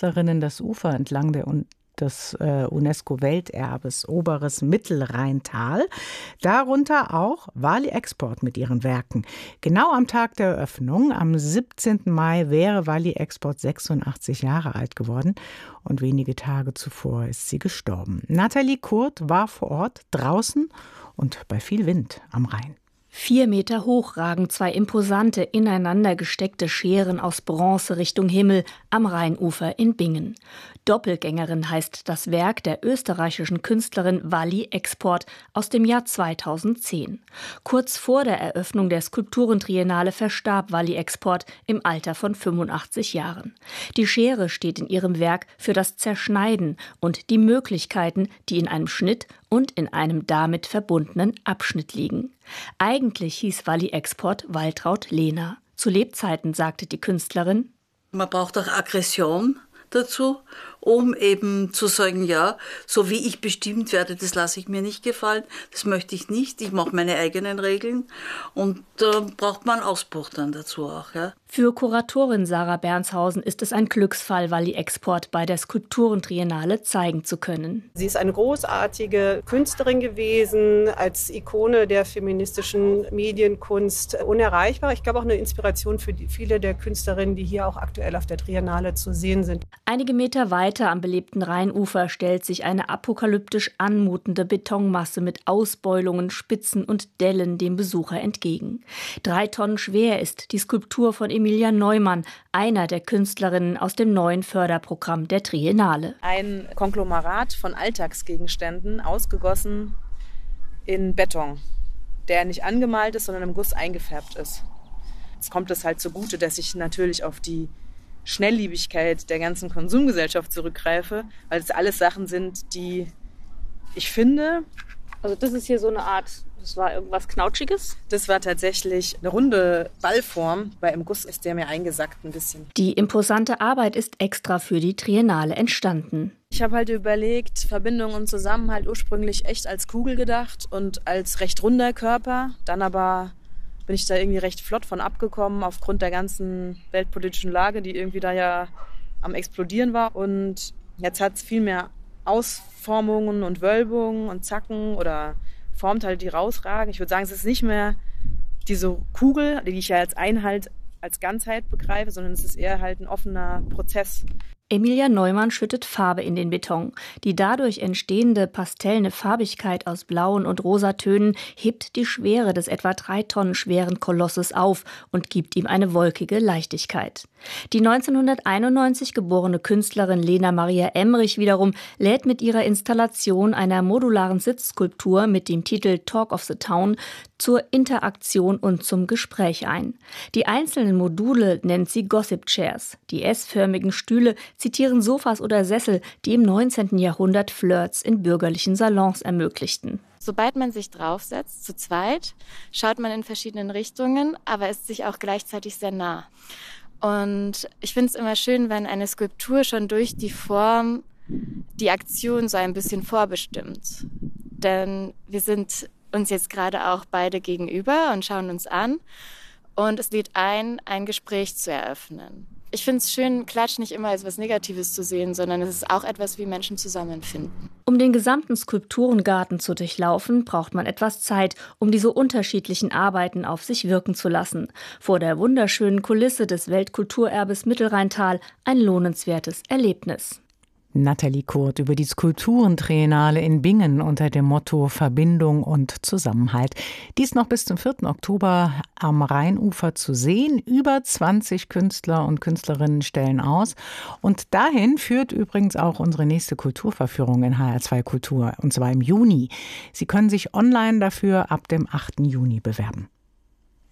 Künstlerinnen das Ufer entlang des UNESCO-Welterbes Oberes Mittelrheintal. Darunter auch Wally Export mit ihren Werken. Genau am Tag der Eröffnung, am 17. Mai, wäre Wally Export 86 Jahre alt geworden. Und wenige Tage zuvor ist sie gestorben. Nathalie Kurt war vor Ort, draußen und bei viel Wind am Rhein. 4 Meter hoch ragen 2 imposante, ineinander gesteckte Scheren aus Bronze Richtung Himmel am Rheinufer in Bingen. Doppelgängerin heißt das Werk der österreichischen Künstlerin Wally Export aus dem Jahr 2010. Kurz vor der Eröffnung der Skulpturentriennale verstarb Wally Export im Alter von 85 Jahren. Die Schere steht in ihrem Werk für das Zerschneiden und die Möglichkeiten, die in einem Schnitt und in einem damit verbundenen Abschnitt liegen. Eigentlich hieß Wally Export Waltraud Lehner. Zu Lebzeiten sagte die Künstlerin: Man braucht auch Aggression dazu, um eben zu sagen, ja, so wie ich bestimmt werde, das lasse ich mir nicht gefallen, das möchte ich nicht, ich mache meine eigenen Regeln und da braucht man Ausbruch dann dazu auch. Ja. Für Kuratorin Sarah Bernshausen ist es ein Glücksfall, Wally Export bei der Skulpturentriennale zeigen zu können. Sie ist eine großartige Künstlerin gewesen, als Ikone der feministischen Medienkunst unerreichbar. Ich glaube auch eine Inspiration für viele der Künstlerinnen, die hier auch aktuell auf der Triennale zu sehen sind. Einige Meter weiter am belebten Rheinufer stellt sich eine apokalyptisch anmutende Betonmasse mit Ausbeulungen, Spitzen und Dellen dem Besucher entgegen. 3 Tonnen schwer ist die Skulptur von Emilia Neumann, einer der Künstlerinnen aus dem neuen Förderprogramm der Triennale. Ein Konglomerat von Alltagsgegenständen, ausgegossen in Beton, der nicht angemalt ist, sondern im Guss eingefärbt ist. Jetzt kommt es halt zugute, dass ich natürlich auf die Schnellliebigkeit der ganzen Konsumgesellschaft zurückgreife, weil es alles Sachen sind, die ich finde... Also das ist hier so eine Art, das war irgendwas Knautschiges? Das war tatsächlich eine runde Ballform, weil im Guss ist der mir eingesackt ein bisschen. Die imposante Arbeit ist extra für die Triennale entstanden. Ich habe halt überlegt, Verbindung und Zusammenhalt ursprünglich echt als Kugel gedacht und als recht runder Körper. Dann aber bin ich da irgendwie recht flott von abgekommen aufgrund der ganzen weltpolitischen Lage, die irgendwie da ja am Explodieren war. Und jetzt hat es viel mehr Ausformungen und Wölbungen und Zacken oder Formteile, die rausragen. Ich würde sagen, es ist nicht mehr diese Kugel, die ich ja als Einheit, als Ganzheit begreife, sondern es ist eher halt ein offener Prozess. Emilia Neumann schüttet Farbe in den Beton. Die dadurch entstehende pastellne Farbigkeit aus blauen und rosatönen hebt die Schwere des etwa 3 Tonnen schweren Kolosses auf und gibt ihm eine wolkige Leichtigkeit. Die 1991 geborene Künstlerin Lena Maria Emmerich wiederum lädt mit ihrer Installation einer modularen Sitzskulptur mit dem Titel Talk of the Town zur Interaktion und zum Gespräch ein. Die einzelnen Module nennt sie Gossip Chairs. Die S-förmigen Stühle zitieren Sofas oder Sessel, die im 19. Jahrhundert Flirts in bürgerlichen Salons ermöglichten. Sobald man sich draufsetzt, zu zweit, schaut man in verschiedenen Richtungen, aber ist sich auch gleichzeitig sehr nah. Und ich finde es immer schön, wenn eine Skulptur schon durch die Form die Aktion so ein bisschen vorbestimmt. Denn wir sind uns jetzt gerade auch beide gegenüber und schauen uns an. Und es lädt ein Gespräch zu eröffnen. Ich finde es schön, Klatsch nicht immer als was Negatives zu sehen, sondern es ist auch etwas, wie Menschen zusammenfinden. Um den gesamten Skulpturengarten zu durchlaufen, braucht man etwas Zeit, um die so unterschiedlichen Arbeiten auf sich wirken zu lassen. Vor der wunderschönen Kulisse des Weltkulturerbes Mittelrheintal ein lohnenswertes Erlebnis. Nathalie Kurt über die Skulpturentriennale in Bingen unter dem Motto Verbindung und Zusammenhalt. Dies noch bis zum 4. Oktober am Rheinufer zu sehen. Über 20 Künstler und Künstlerinnen stellen aus. Und dahin führt übrigens auch unsere nächste Kulturverführung in HR2 Kultur, und zwar im Juni. Sie können sich online dafür ab dem 8. Juni bewerben.